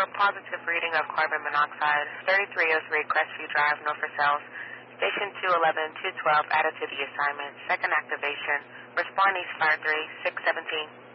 positive reading of carbon monoxide, 3303 Crestview Drive, Norfolk South. Station 211, 212 added to the assignment. Second activation. Respond East Fire 3, 617.